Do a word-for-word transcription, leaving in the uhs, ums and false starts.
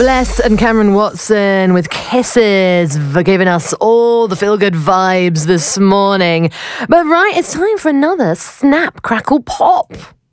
Bless and Cameron Watson with Kisses for giving us all the feel-good vibes this morning. But right, it's time for another Snap, Crackle, Pop.